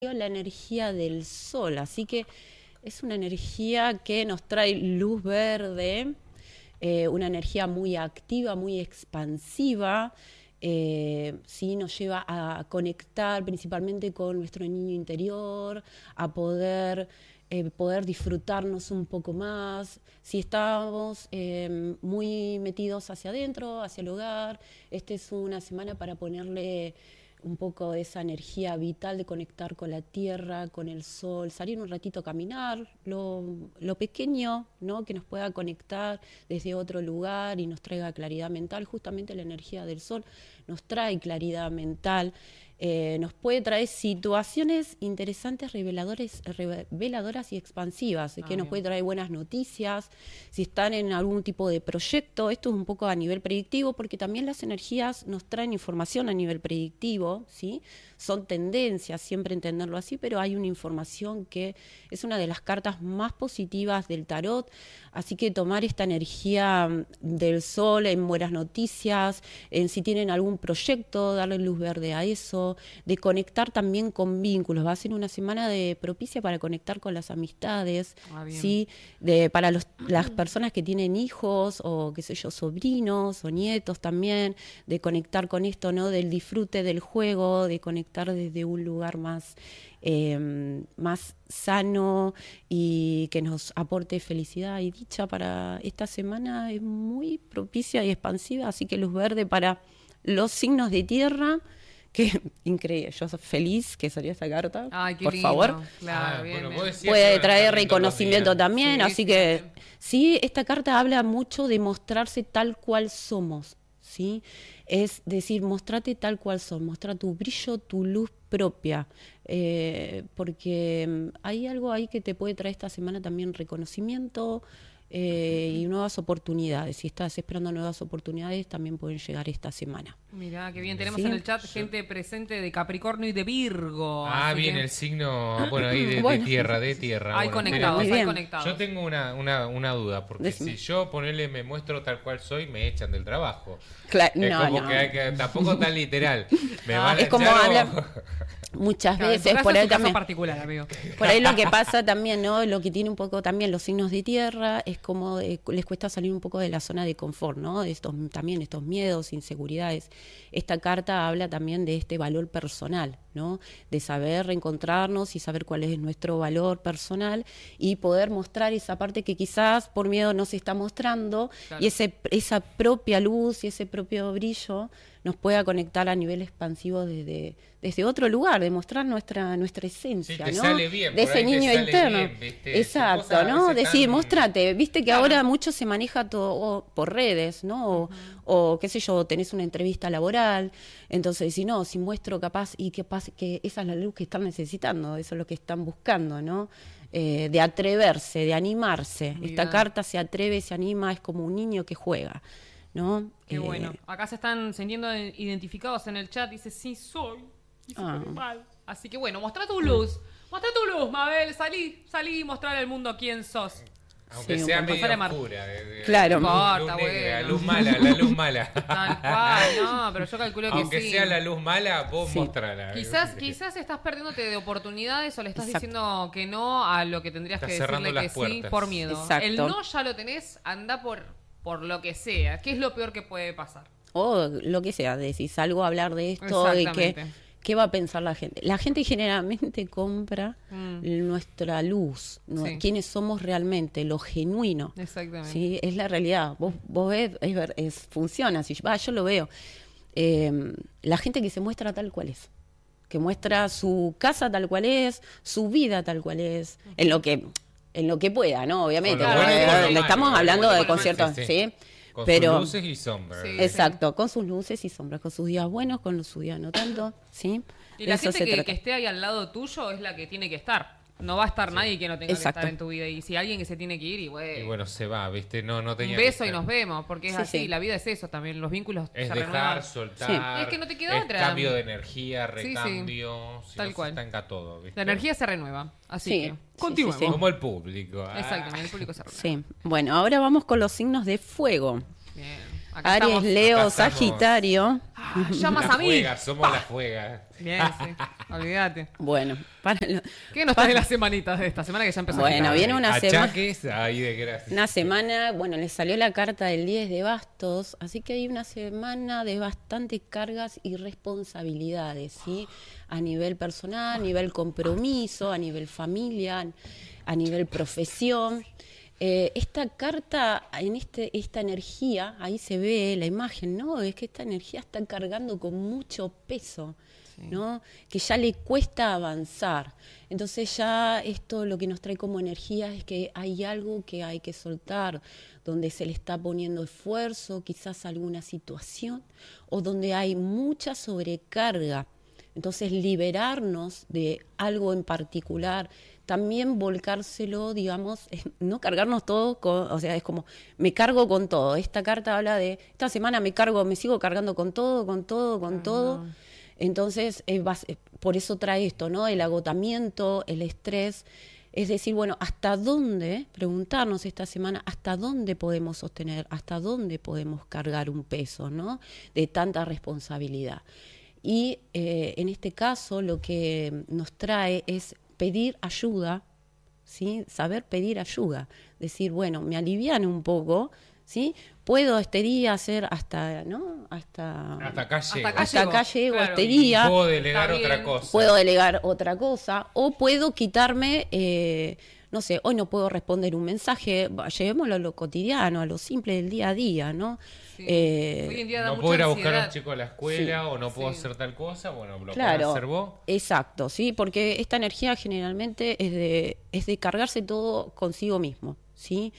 la energía del sol, así que es una energía que nos trae luz verde, una energía muy activa, muy expansiva, sí, nos lleva a conectar principalmente con nuestro niño interior, a poder disfrutarnos un poco más. Si estamos muy metidos hacia adentro, hacia el hogar, esta es una semana para ponerle un poco de esa energía vital de conectar con la tierra, con el sol, salir un ratito a caminar, lo pequeño, ¿no?, que nos pueda conectar desde otro lugar y nos traiga claridad mental. Justamente la energía del sol nos trae claridad mental, nos puede traer situaciones interesantes, reveladoras y expansivas, que nos puede traer buenas noticias, si están en algún tipo de proyecto. Esto es un poco a nivel predictivo, porque también las energías nos traen información a nivel predictivo, ¿sí? Son tendencias, siempre entenderlo así, pero hay una información que es una de las cartas más positivas del tarot, así que tomar esta energía del sol en buenas noticias, en si tienen algún proyecto, darle luz verde a eso, de conectar también con vínculos. Va a ser una semana propicia para conectar con las amistades, ¿sí? Para las personas que tienen hijos o, qué sé yo, sobrinos o nietos también, de conectar con esto, ¿no?, del disfrute del juego, de conectar desde un lugar más sano y que nos aporte felicidad y dicha. Para esta semana es muy propicia y expansiva, así que luz verde para los signos de tierra. Que increíble, yo soy feliz que salió esta carta. Ay, qué por lindo. favor. Claro, bien, bien. Puede traer reconocimiento también, Sí, así sí, que también. sí, esta carta habla mucho de mostrarse tal cual somos, ¿sí? Es decir, mostrate tal cual sos, mostrar tu brillo, tu luz propia, porque hay algo ahí que te puede traer esta semana también, reconocimiento y nuevas oportunidades. Si estás esperando nuevas oportunidades, también pueden llegar esta semana. Mirá, qué bien. Tenemos ¿Sí? en el chat gente presente de Capricornio y de Virgo. Ah, bien, el signo, bueno, ahí de tierra. Hay Bueno, conectados, muy hay bien. conectados. yo tengo una duda, porque Decime. si yo me muestro tal cual soy, me echan del trabajo. Claro, Es no, como no. que tampoco tan literal. Me van a es como echar o- habla muchas Claro, en tu veces, caso por es ahí tu caso también. particular, amigo. Por ahí lo que pasa también, ¿no?, lo que tiene un poco también los signos de tierra, es como les cuesta salir un poco de la zona de confort, ¿no? También estos miedos, inseguridades. Esta carta habla también de este valor personal, ¿no? De saber reencontrarnos y saber cuál es nuestro valor personal y poder mostrar esa parte que quizás por miedo no se está mostrando. Claro. Y esa propia luz y ese propio brillo nos pueda conectar a nivel expansivo desde otro lugar, de mostrar nuestra esencia, Sí, te ¿no? sale bien, de por ese ahí te niño sale interno. bien, ¿viste? Exacto, Cosas a ¿no? veces Decir, tan- mostrate, viste que Claro. ahora mucho se maneja todo por redes, ¿no? O qué sé yo, tenés una entrevista laboral, entonces si no, si muestro capaz que esa es la luz que están necesitando, eso es lo que están buscando, ¿no? De atreverse, de animarse. Mirá. Esta carta se atreve, se anima, es como un niño que juega, ¿no? Qué bueno. Acá se están sintiendo identificados en el chat. Dice, sí, soy. Y súper mal. Así que bueno, mostrá tu luz. Mostrá tu luz, Mabel. Salí y mostrar al mundo quién sos. Aunque Sí, sea un poco. medio Pasale a Mar. oscura. Claro. Luz, No luz importa, negra, bueno. luz mala, la luz mala. Tal cual, no, pero yo calculo que Aunque sí. sea la luz mala, vos Sí. mostrala. Quizás estás perdiéndote de oportunidades o le estás Exacto. diciendo que no a lo que tendrías Estás que cerrando decirle que las sí puertas. por miedo. Exacto. El no ya lo tenés, anda por lo que sea. ¿Qué es lo peor que puede pasar? O lo que sea, de si salgo a hablar de esto, de Exactamente. qué va a pensar la gente. La gente generalmente compra nuestra luz, Sí. quiénes somos realmente, lo genuino. Exactamente. ¿Sí? Es la realidad. Vos ves, funciona, yo lo veo. La gente que se muestra tal cual es, que muestra su casa tal cual es, su vida tal cual es, en lo que pueda, ¿no? Obviamente. Con lo bueno y con lo Le malo, estamos con lo hablando bueno y de con lo malo. conciertos, ¿sí? Con Pero sus luces y sombras. Sí. exacto, con sus luces y sombras, con sus días buenos, con sus días no tanto, ¿sí? Y la Eso gente se que trata. esté ahí al lado tuyo es la que tiene que estar. No va a estar nadie que no tenga Exacto. que estar en tu vida. Y si alguien que se tiene que ir, y Y bueno, se va, ¿viste? No un tenía beso que y estar. nos vemos, porque es Sí, así, sí. la vida es eso también, los vínculos Es se dejar, renuevan. soltar. Es que no te queda es otra. cambio de energía, Sí, sí. recambio. Si Tal no, cual. se estanca todo, ¿viste? La energía se renueva, así Sí, que sí, continuemos. sí, sí. Como el público. Exactamente, el público se renueva. Sí, bueno, ahora vamos con los signos de fuego. Bien. Acá Aries, estamos. Leo, Acá estamos. Sagitario. llamas La a mí. fuega, somos la fuega. Bien, sí, olvídate. Bueno, ¿Qué nos trae las semanitas de esta semana que ya empezó? Bueno, viene una semana. Achaques, ahí de gracia. Una semana, bueno, le salió la carta del 10 de bastos, así que hay una semana de bastantes cargas y responsabilidades, ¿sí? A nivel personal, a nivel compromiso, a nivel familia, a nivel profesión. Esta carta, esta energía, ahí se ve la imagen, ¿no? Es que esta energía está cargando con mucho peso, ¿no? Que ya le cuesta avanzar. Entonces ya esto lo que nos trae como energía es que hay algo que hay que soltar, donde se le está poniendo esfuerzo, quizás alguna situación, o donde hay mucha sobrecarga. Entonces liberarnos de algo en particular, también volcárselo, digamos, no cargarnos todo, o sea, es como, me cargo con todo. Esta carta habla de, esta semana me sigo cargando con todo. Entonces, por eso trae esto, ¿no? El agotamiento, el estrés. Es decir, bueno, ¿hasta dónde? Preguntarnos esta semana, ¿hasta dónde podemos sostener? ¿Hasta dónde podemos cargar un peso, ¿no? De tanta responsabilidad. Y en este caso lo que nos trae es pedir ayuda, ¿sí? Saber pedir ayuda. Decir, bueno, me alivian un poco, ¿sí? Puedo este día hacer hasta, ¿no? Hasta acá llego, claro. este día. Puedo delegar otra cosa. Puedo delegar otra cosa. O puedo quitarme, no sé, hoy no puedo responder un mensaje. Llevémoslo a lo cotidiano, a lo simple del día a día, ¿no? Sí. Hoy en día da No mucha puedo ir a buscar a un ansiedad. chico a la escuela, Sí. o no puedo hacer tal cosa, bueno, lo Claro, puedes hacer vos. exacto, sí, porque esta energía generalmente es de cargarse todo consigo mismo, ¿sí?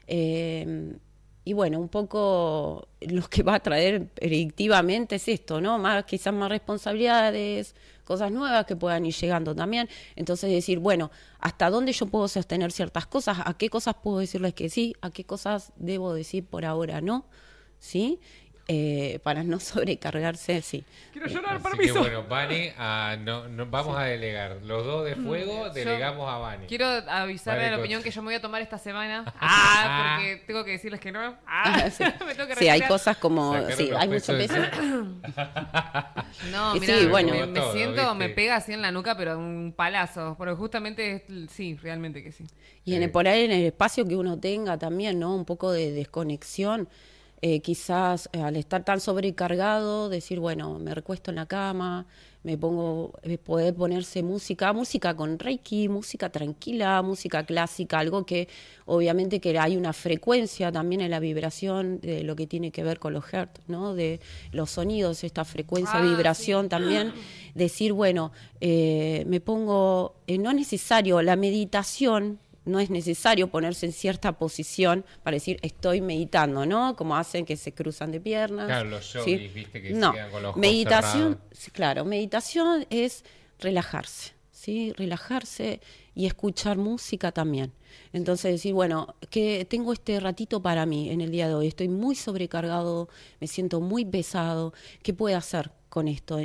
Y bueno, un poco lo que va a traer predictivamente es esto, ¿no? Quizás más responsabilidades, cosas nuevas que puedan ir llegando también. Entonces decir, bueno, ¿hasta dónde yo puedo sostener ciertas cosas? ¿A qué cosas puedo decirles que sí? ¿A qué cosas debo decir por ahora no? ¿Sí? Para no sobrecargarse, sí. Quiero llorar, Así permiso. que bueno, Vani, vamos a delegar. Los dos de fuego, delegamos a Vani. Quiero avisarle Vale, la con- opinión que yo me voy a tomar esta semana. Porque tengo que decirles que no. Sí. Me tengo que Sí, hay retirar. cosas como, Sacar sí, los hay mucho pesos peso. No, Y mira, sí, bueno. me Todo, siento, ¿viste? me pega así en la nuca, pero un palazo. Porque justamente, sí, realmente que sí. Y por ahí en el espacio que uno tenga también, ¿no? Un poco de desconexión. Quizás al estar tan sobrecargado, decir, bueno, me recuesto en la cama, me pongo, poder ponerse música con Reiki, música tranquila, música clásica, algo que obviamente que hay una frecuencia también en la vibración de lo que tiene que ver con los hertz, ¿no? De los sonidos, esta frecuencia, vibración sí. también. Decir, bueno, me pongo, no es necesario la meditación. No es necesario ponerse en cierta posición para decir estoy meditando, ¿no? Como hacen que se cruzan de piernas. Claro, los yogis, viste, que se no. quedan con los ojos Meditación, cerrados. sí, claro, meditación es relajarse, ¿sí? Relajarse y escuchar música también. Entonces decir, bueno, que tengo este ratito para mí en el día de hoy, estoy muy sobrecargado, me siento muy pesado, ¿qué puedo hacer con esto?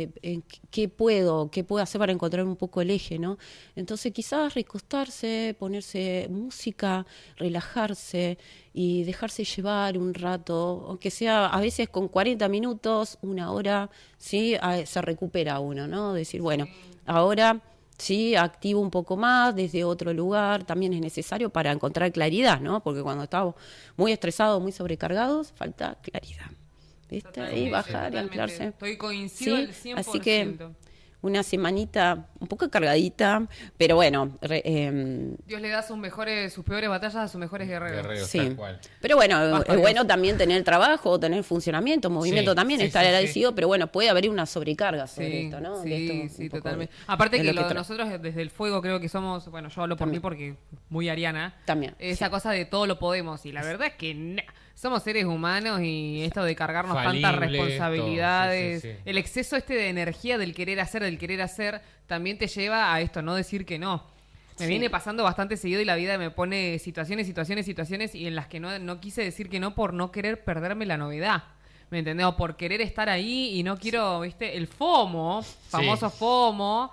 ¿Qué puedo hacer para encontrar un poco el eje, ¿no? Entonces quizás recostarse, ponerse música, relajarse y dejarse llevar un rato, aunque sea a veces con 40 minutos, una hora, ¿sí? Se recupera uno, ¿no? Decir, bueno, ahora sí, activo un poco más desde otro lugar, también es necesario para encontrar claridad, ¿no? Porque cuando estamos muy estresados, muy sobrecargados, falta claridad. ¿Viste? Totalmente, Ahí bajar y totalmente. anclarse. Coincido Sí, al 100%. así que una semanita un poco cargadita, pero bueno, Dios le da sus peores batallas a sus mejores guerreros. Guerreros, sí. tal cual. Pero bueno, Basta, es Dios. bueno también tener trabajo, tener funcionamiento, movimiento Sí, también, sí, estar sí, agradecido, pero bueno, puede haber una sobrecarga sobre Sí, esto, ¿no? sí, De esto, sí, un poco totalmente. de- Aparte de que lo nosotros desde el fuego creo que somos, bueno, yo hablo por mí También. porque muy ariana. También, Esa sí. cosa de todo lo podemos y la verdad es que somos seres humanos y esto de cargarnos tantas Falibles, responsabilidades, todo, sí. el exceso de energía del querer hacer, también te lleva a esto, no decir que no. Me Sí. viene pasando bastante seguido y la vida me pone situaciones y en las que no quise decir que no por no querer perderme la novedad. ¿Me entendés? O por querer estar ahí y no quiero, ¿viste? El FOMO, famoso FOMO,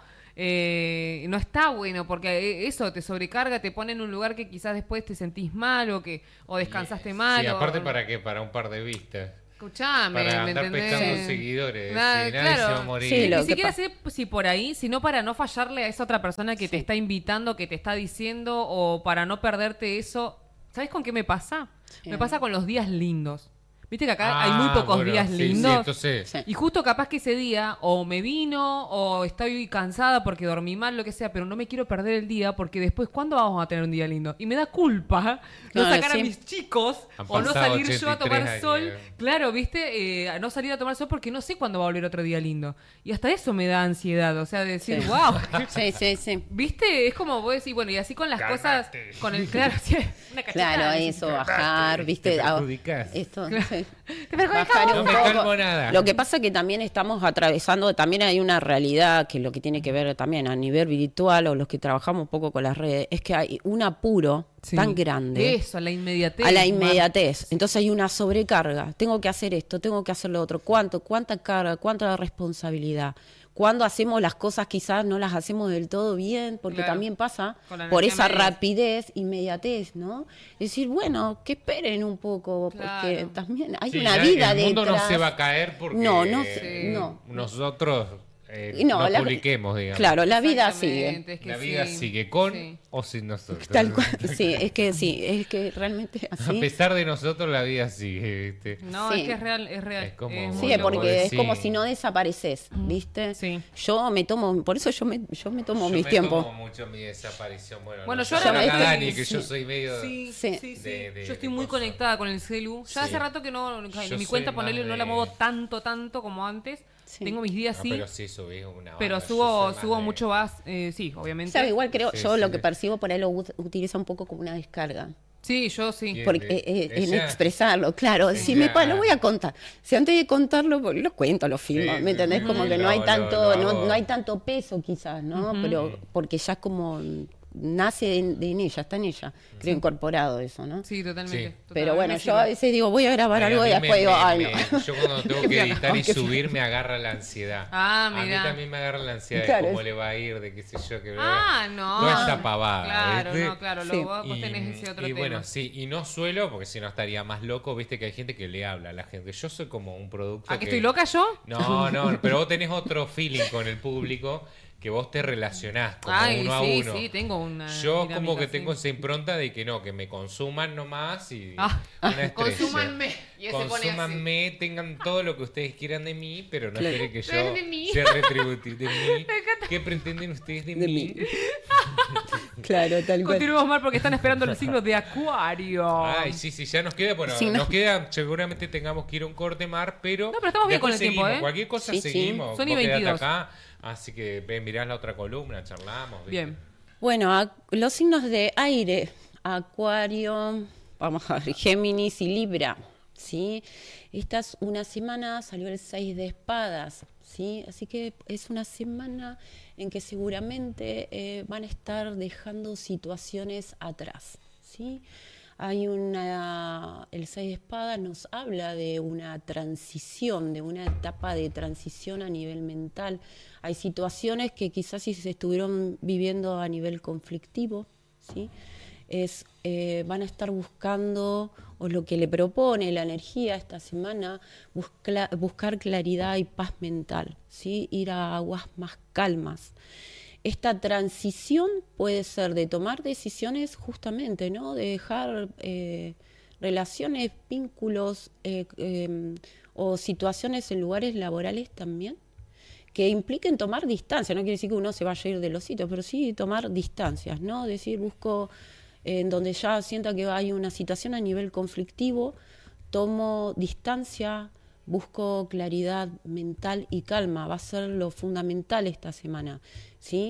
no está bueno porque eso te sobrecarga, te pone en un lugar que quizás después te sentís mal o descansaste mal. Sí, o- aparte para qué, para un par de vistas. Escuchame, para ¿me andar pescando entendés? seguidores. Nah, Si nadie se va a morir. Sí, lo Ni que siquiera pa- sé si por ahí, sino para no fallarle a esa otra persona que te está invitando, que te está diciendo, o para no perderte eso. ¿Sabes con qué me pasa? Me pasa con los días lindos. Viste que acá hay muy pocos bueno, días sí, lindos. Sí, entonces, Sí. Y justo capaz que ese día o me vino o estoy cansada porque dormí mal, lo que sea, pero no me quiero perder el día porque después, ¿cuándo vamos a tener un día lindo? Y me da culpa no Claro, sacar sí. a mis chicos Han o no pasado salir yo a 83 tomar años. sol. Claro, ¿viste? A no salir a tomar sol porque no sé cuándo va a volver otro día lindo. Y hasta eso me da ansiedad, o sea, de decir, Sí. wow. Sí, sí, sí. ¿Viste? Es como vos decís, bueno, y así con las cosas, con el, claro, sí, una cachetada, Claro, así. eso, bajar, ¿viste? Te Ah, perjudicás. esto, sí. Te perjudicamos. Bajar No un me poco. calmo nada. Lo que pasa que también estamos atravesando, también hay una realidad que lo que tiene que ver también a nivel virtual o los que trabajamos un poco con las redes, es que hay un apuro Sí. tan grande Eso, a la inmediatez. a la Mar. inmediatez. Entonces hay una sobrecarga. Tengo que hacer esto, tengo que hacer lo otro. ¿Cuánta carga? ¿Cuánta responsabilidad? Cuando hacemos las cosas quizás no las hacemos del todo bien, porque Claro. también pasa Con la por energía esa media. rapidez, inmediatez, ¿no? Decir, bueno, que esperen un poco, porque Claro. también hay Sí, una ya vida el mundo detrás. no se va a caer porque No, no, Sí. no. nosotros No, no la- publiquemos, digamos. Claro, la vida sigue. Exactamente, es que La vida sí. sigue con Sí. o sin nosotros. Tal cual, sí, es que realmente A así. pesar de nosotros, la vida sigue, ¿viste? No, Sí. es que es real, es real. Es como- muy Sí, Bueno, loco. porque es sí. como si no desapareces, ¿viste? Sí. Yo me tomo, por eso yo me tomo Yo mis me tiempos. tomo mucho mi desaparición. Bueno, Bueno, no yo sé, ahora me acá estoy- Dani, que yo sí. soy medio... Sí, Sí. sí, sí. de Yo estoy muy cosas. conectada con el celu. Ya hace Sí. rato que no, en Yo mi soy cuenta más ponerle no la de- muevo tanto como antes. Sí. Tengo mis días No, sí, pero sí subís una pero banda, yo subo soy más subo de- mucho más, sí, obviamente. O sea, igual creo, Sí, yo sí. lo que percibo por ahí lo utiliza un poco como una descarga. Sí, yo sí. Bien. Porque, en Ella- expresarlo, claro. Si ella- lo voy a contar. Si antes de contarlo, pues, lo cuento, lo filmo, Sí, ¿me entendés? sí, Como sí, que no lo- hay lo- tanto, lo no, hago. no hay tanto peso quizás, ¿no? Pero porque ya es como nace en ella, está en ella, creo incorporado eso, ¿no? Sí, totalmente. Sí. Pero bueno, totalmente. yo a veces digo, voy a grabar Ay, a algo y mí después digo, ay, no. yo cuando tengo que editar y subir me agarra la ansiedad. Ah, A mí mirá. también me agarra la ansiedad Claro, de cómo es- le va a ir, de qué sé yo, que Ah, no. No esa pavada, Claro, ¿viste? no, claro. Sí. Vos tenés ese otro y tema. bueno, sí, y no suelo, porque si no estaría más loco, viste que hay gente que le habla a la gente. Yo soy como un producto ¿A que estoy loca yo? No, no, pero vos tenés otro feeling con el público que vos te relacionás como Ay, uno a sí, uno. sí, tengo una Yo dinámica como que así. tengo esa impronta de que no, que me consuman nomás y Ah, una estrella. consúmanme. Y ese pone así. Consúmanme, tengan todo lo que ustedes quieran de mí, pero no Claro. esperen que yo Pero de mí. sea retributivo de mí. ¿Qué pretenden ustedes de, De mí? mí. Claro, tal cual. Continuemos mal porque están esperando los signos de Acuario. Ay, sí, sí, ya nos queda, bueno, Sí, no. nos queda, seguramente tengamos que ir a un corte mar, pero... No, pero estamos bien después con el tiempo, seguimos, ¿eh? Cualquier cosa Sí, sí. seguimos, Son y vos quedate 22. acá, así que ven, mirás la otra columna, charlamos. ¿viste? Bien. Bueno, los signos de aire, Acuario, vamos a ver, Géminis y Libra, ¿sí? Esta es una semana, salió el 6 de espadas, ¿sí? Así que es una semana en que seguramente van a estar dejando situaciones atrás, ¿sí? El 6 de espadas nos habla de una transición, de una etapa de transición a nivel mental. Hay situaciones que quizás si se estuvieron viviendo a nivel conflictivo, ¿sí? Van a estar buscando, o lo que le propone la energía esta semana, buscar claridad y paz mental, ¿sí? Ir a aguas más calmas. Esta transición puede ser de tomar decisiones justamente, ¿no? De dejar relaciones, vínculos o situaciones en lugares laborales también que impliquen tomar distancia. No quiere decir que uno se vaya a ir de los sitios, pero sí tomar distancias, ¿no? Decir, busco en donde ya sienta que hay una situación a nivel conflictivo, tomo distancia, busco claridad mental y calma. Va a ser lo fundamental esta semana, ¿sí?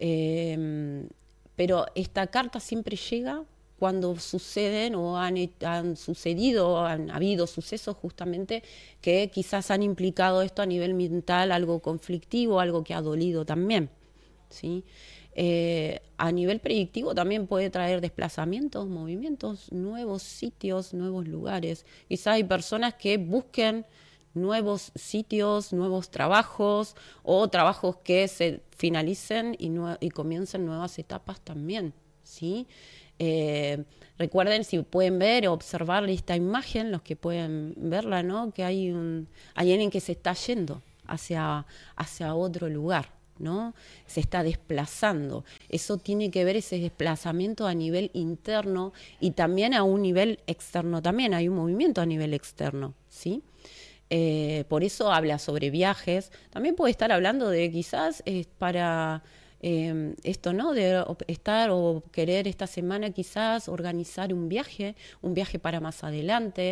Pero esta carta siempre llega cuando suceden o han sucedido, han habido sucesos justamente que quizás han implicado esto a nivel mental, algo conflictivo, algo que ha dolido también, ¿sí? A nivel predictivo también puede traer desplazamientos, movimientos, nuevos sitios, nuevos lugares. Quizás hay personas que busquen nuevos sitios, nuevos trabajos o trabajos que se finalicen y comiencen nuevas etapas también, ¿sí? Recuerden, si pueden ver o observar esta imagen, los que pueden verla, ¿no? Que hay alguien que se está yendo hacia otro lugar, ¿no? Se está desplazando. Eso tiene que ver, ese desplazamiento a nivel interno y también a un nivel externo. También hay un movimiento a nivel externo, ¿sí? Por eso habla sobre viajes. También puede estar hablando de quizás para esto, ¿no? De estar o querer esta semana quizás organizar un viaje para más adelante,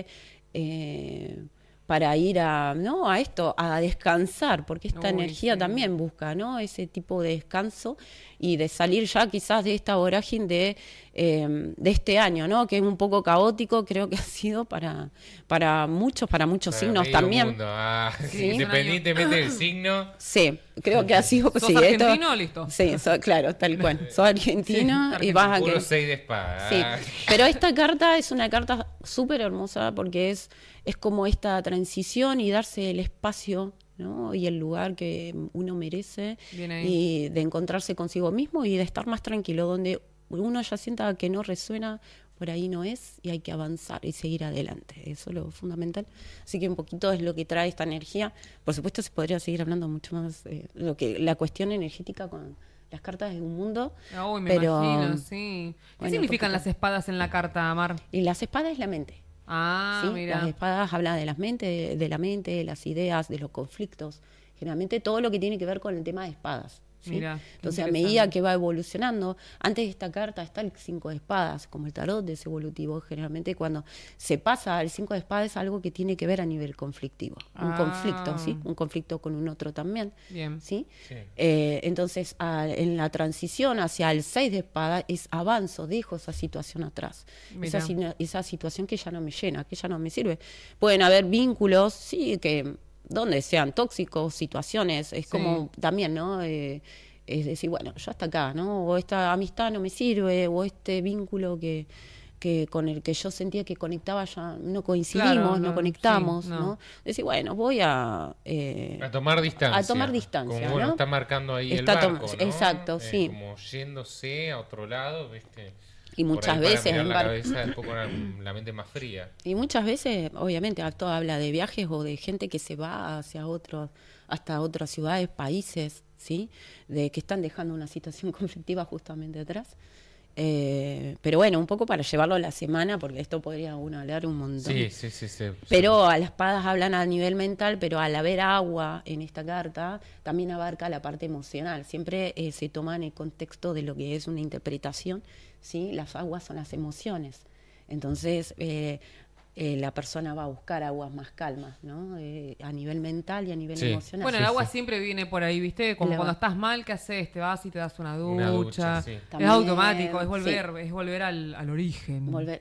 para ir a esto, a descansar, porque esta energía sí. también busca, ¿no? Ese tipo de descanso y de salir ya quizás de esta vorágine de este año, ¿no? Que es un poco caótico, creo que ha sido para muchos signos medio también. Mundo, Sí. Independientemente del signo. Sí, creo que ha sido... ¿Sos sí, argentino? Listo. Sí, claro, tal cual. Sos argentino y vas a... Puro 6 de espada. Sí, pero esta carta es una carta súper hermosa porque es como esta transición y darse el espacio, ¿no? Y el lugar que uno merece y de encontrarse consigo mismo y de estar más tranquilo, donde uno ya sienta que no resuena, por ahí no es y hay que avanzar y seguir adelante. Eso es lo fundamental. Así que un poquito es lo que trae esta energía. Por supuesto se podría seguir hablando mucho más la cuestión energética con las cartas de un mundo. Uy, me pero, imagino, sí. ¿Qué bueno, significan poquito. las espadas en la carta, Mar? Y las espadas es la mente. Ah, ¿Sí? mira. Las espadas hablan de la mente, de las ideas, de los conflictos. Generalmente todo lo que tiene que ver con el tema de espadas. ¿sí? Mira, Entonces, a medida que va evolucionando, antes de esta carta está el 5 de espadas, como el tarot es evolutivo. Generalmente cuando se pasa al 5 de espadas es algo que tiene que ver a nivel conflictivo. Un conflicto, ¿sí? Un conflicto con un otro también. Bien. ¿sí? Sí. Entonces, en la transición hacia el 6 de espada es avanzo, dejo esa situación atrás. Esa situación que ya no me llena, que ya no me sirve. Pueden haber vínculos, sí, que donde sean tóxicos, situaciones, es como también, ¿no? Es decir, bueno, yo hasta acá, ¿no? O esta amistad no me sirve, o este vínculo que con el que yo sentía que conectaba ya no coincidimos, Claro, no conectamos, sí, ¿no? Decir, bueno, voy a tomar distancia. A tomar distancia, como, bueno, ¿no? está marcando ahí Está el barco, ¿no? exacto, sí. Como yéndose a otro lado, ¿viste? Y muchas Por ahí veces para mirar la embarca- cabeza un poco la mente más fría. Y muchas veces, obviamente, todo habla de viajes o de gente que se va hasta otras ciudades, países, ¿sí? De que están dejando una situación conflictiva justamente atrás. Pero bueno, un poco para llevarlo a la semana, porque esto podría uno hablar un montón. Sí. Pero a las espadas hablan a nivel mental, pero al haber agua en esta carta, también abarca la parte emocional. Siempre se toma en el contexto de lo que es una interpretación, ¿sí? Las aguas son las emociones. Entonces, la persona va a buscar aguas más calmas, ¿no? A nivel mental y a nivel emocional. Bueno, el agua siempre viene por ahí, ¿viste? Como cuando estás mal, ¿qué haces? Te vas y te das una ducha. Sí. Es También, automático, es volver al origen. Volver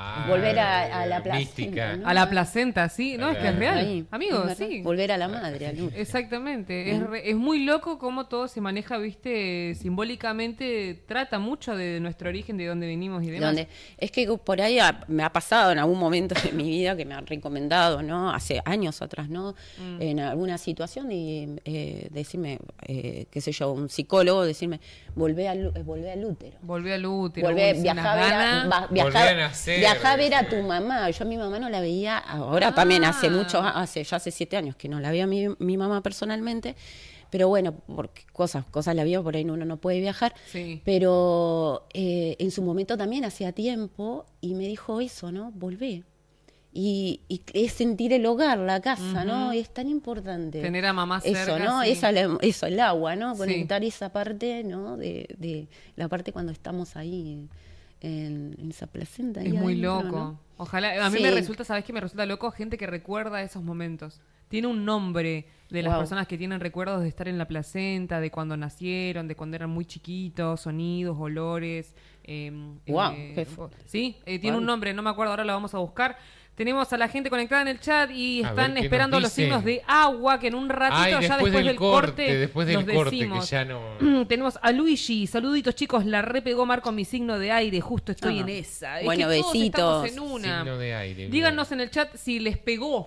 a la mística. placenta, ¿no? A la placenta, ¿sí? No, es que es real. Ahí, Amigo, es verdad. sí. Volver a la madre, al útero. Exactamente. Es muy loco cómo todo se maneja, ¿viste? Simbólicamente trata mucho de nuestro origen, de dónde venimos y demás. Es que por ahí me ha pasado en algún momento de mi vida que me han recomendado, ¿no? Hace años atrás, ¿no? En alguna situación y decirme, qué sé yo, un psicólogo, decirme, volvé al útero. Volví al útero. Volvé, uy, viajá unas ganas. Volví a nacer. Viajá a ver a tu mamá. Yo a mi mamá no la veía, ahora también hace 7 años que no la veía mi mamá personalmente. Pero bueno, porque cosas la vida, por ahí uno no puede viajar. Sí. Pero en su momento también hacía tiempo y me dijo eso, ¿no? Volvé. Y es sentir el hogar, la casa, ¿no? Es tan importante. Tener a mamá cerca, eso, ¿no? sí. Eso, el agua, ¿no? Sí. Conectar esa parte, ¿no? De la parte cuando estamos ahí en esa placenta. Es ahí muy adentro, loco. ¿no? Ojalá, a mí Sí. me resulta, ¿sabes qué? Me resulta loco gente que recuerda esos momentos. Tiene un nombre de las Wow. personas que tienen recuerdos de estar en la placenta, de cuando nacieron, de cuando eran muy chiquitos, sonidos, olores. Wow, sí, tiene Wow. un nombre, no me acuerdo, ahora lo vamos a buscar. Tenemos a la gente conectada en el chat y A están ver qué esperando nos los dicen. signos de agua que en un ratito ya después del corte después del los corte, decimos. que ya no... Tenemos a Luigi, saluditos chicos, la repegó Mar con mi signo de aire, justo estoy Ah. en esa. Es Bueno, que todos besitos. estamos en una. Signo de aire. Díganos en el chat si les pegó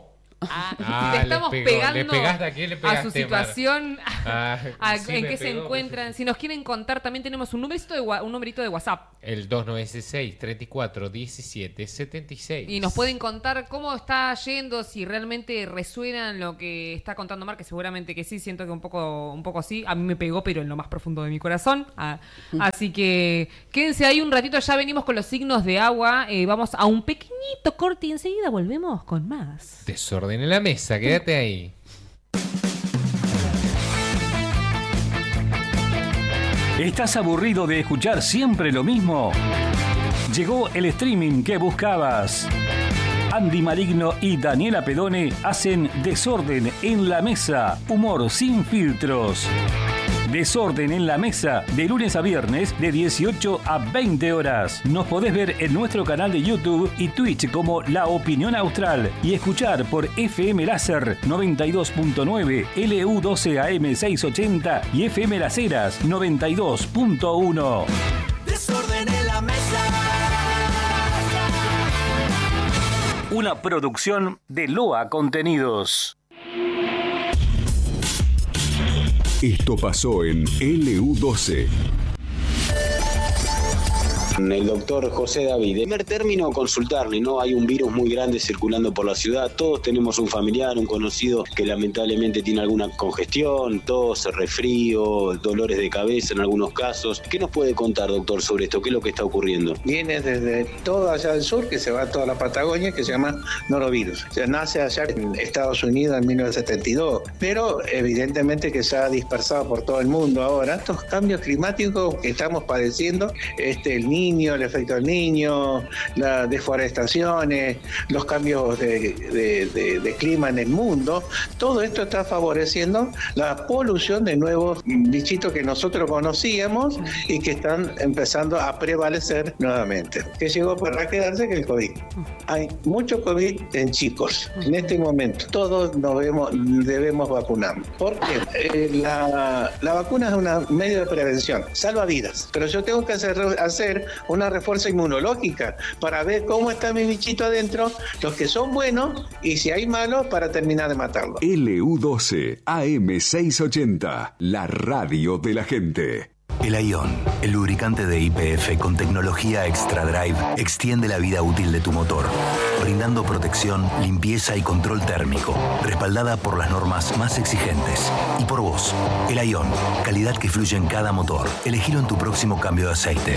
Si le estamos pegando ¿Le pegaste a quién le pegaste, a su situación, sí, en qué se encuentran. Si nos quieren contar, también tenemos un numerito de WhatsApp. El 296 34 17 76. Y nos pueden contar cómo está yendo, si realmente resuena lo que está contando Mar, que seguramente que sí, siento que un poco sí. A mí me pegó, pero en lo más profundo de mi corazón. Así que quédense ahí un ratito, ya venimos con los signos de agua. Vamos a un pequeñito corte y enseguida volvemos con más. Desorden en la mesa, quédate ahí. ¿Estás aburrido de escuchar siempre lo mismo? Llegó el streaming que buscabas. Andy Maligno y Daniela Pedone hacen Desorden en la Mesa, humor sin filtros. Desorden en la Mesa, de lunes a viernes, de 18 a 20 horas. Nos podés ver en nuestro canal de YouTube y Twitch como La Opinión Austral y escuchar por FM Láser 92.9, LU12 AM 680 y FM Las Heras 92.1. Desorden en la Mesa. Una producción de Loa Contenidos. Esto pasó en LU12. El doctor José David. En primer término, consultarle, ¿no? Hay un virus muy grande circulando por la ciudad. Todos tenemos un familiar, un conocido que lamentablemente tiene alguna congestión, tos, resfrío, dolores de cabeza en algunos casos. ¿Qué nos puede contar, doctor, sobre esto? ¿Qué es lo que está ocurriendo? Viene desde todo allá del sur, que se va a toda la Patagonia, que se llama norovirus. O sea, nace allá en Estados Unidos en 1972, pero evidentemente que se ha dispersado por todo el mundo ahora. Estos cambios climáticos que estamos padeciendo, el niño, el efecto del niño, las deforestaciones, los cambios de clima en el mundo, todo esto está favoreciendo la polución de nuevos bichitos que nosotros conocíamos y que están empezando a prevalecer nuevamente. ¿Qué llegó para quedarse? Que el COVID. Hay mucho COVID en chicos. En este momento todos debemos vacunarnos. ¿Por qué? La vacuna es un medio de prevención, salva vidas, pero yo tengo que hacer una refuerzo inmunológica para ver cómo está mi bichito adentro, los que son buenos y si hay malos para terminar de matarlo. LU12 AM 680, la radio de la gente. El Ion, el lubricante de YPF con tecnología Extra Drive, extiende la vida útil de tu motor, brindando protección, limpieza y control térmico, respaldada por las normas más exigentes. Y por vos, el Ion, calidad que fluye en cada motor. Elegilo en tu próximo cambio de aceite.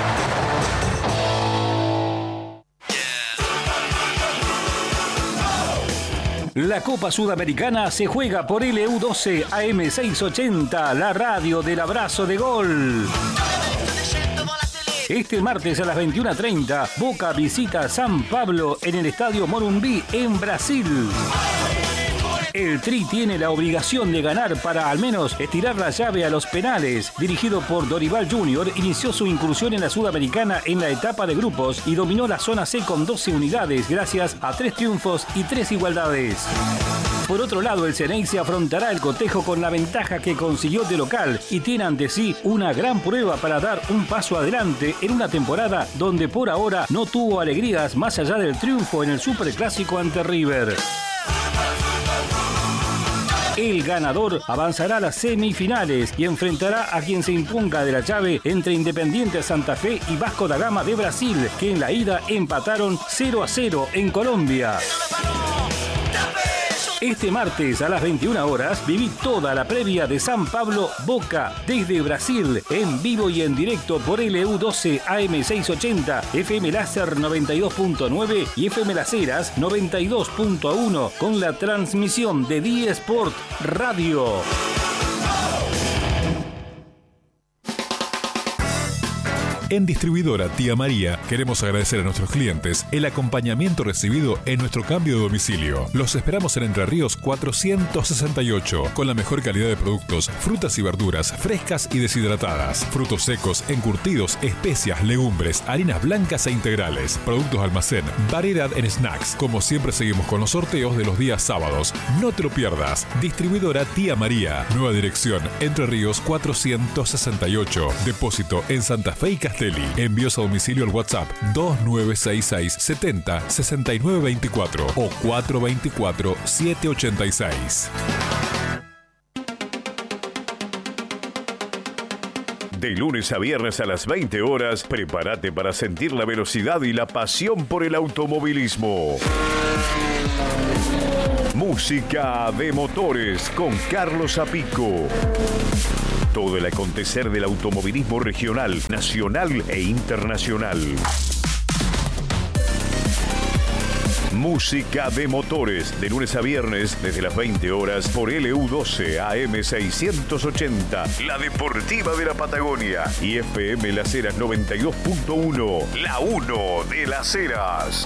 La Copa Sudamericana se juega por LU12 AM 680, la radio del abrazo de gol. Este martes a las 21:30, Boca visita San Pablo en el Estadio Morumbi en Brasil. El Tri tiene la obligación de ganar para al menos estirar la llave a los penales. Dirigido por Dorival Jr., inició su incursión en la Sudamericana en la etapa de grupos y dominó la zona C con 12 unidades gracias a 3 triunfos y 3 igualdades. Por otro lado, el Xeneize afrontará el cotejo con la ventaja que consiguió de local y tiene ante sí una gran prueba para dar un paso adelante en una temporada donde por ahora no tuvo alegrías más allá del triunfo en el Superclásico ante River. El ganador avanzará a las semifinales y enfrentará a quien se imponga de la llave entre Independiente Santa Fe y Vasco da Gama de Brasil, que en la ida empataron 0-0 en Colombia. Este martes a las 21 horas viví toda la previa de San Pablo Boca desde Brasil, en vivo y en directo por LU12 AM 680, FM Láser 92.9 y FM Las Heras 92.1 con la transmisión de Die Sport Radio. En Distribuidora Tía María queremos agradecer a nuestros clientes el acompañamiento recibido en nuestro cambio de domicilio. Los esperamos en Entre Ríos 468 con la mejor calidad de productos, frutas y verduras frescas y deshidratadas, frutos secos, encurtidos, especias, legumbres, harinas blancas e integrales, productos almacén, variedad en snacks. Como siempre seguimos con los sorteos de los días sábados. No te lo pierdas. Distribuidora Tía María. Nueva dirección Entre Ríos 468. Depósito en Santa Fe y Castellana. Castelli. Envíos a domicilio al WhatsApp 2966 70 69 24 o 424 786. De lunes a viernes a las 20 horas, prepárate para sentir la velocidad y la pasión por el automovilismo. Música de motores con Carlos Zapico. Todo el acontecer del automovilismo regional, nacional e internacional. Música de motores, de lunes a viernes, desde las 20 horas, por LU12 AM 680, la deportiva de la Patagonia, y FM Las Heras 92.1, la 1 de Las Heras.